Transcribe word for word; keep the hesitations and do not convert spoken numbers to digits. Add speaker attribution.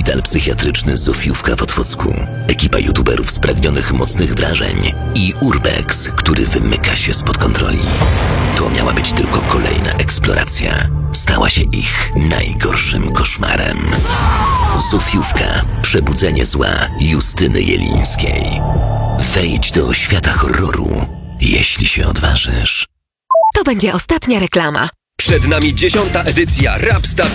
Speaker 1: Szpital psychiatryczny Zofiówka w Otwocku, ekipa youtuberów spragnionych mocnych wrażeń i Urbex, który wymyka się spod kontroli. To miała być tylko kolejna eksploracja. Stała się ich najgorszym koszmarem. Zofiówka. Przebudzenie zła Justyny Jelińskiej. Wejdź do świata horroru, jeśli się odważysz.
Speaker 2: To będzie ostatnia reklama.
Speaker 3: Przed nami dziesiąta edycja Rap Stacji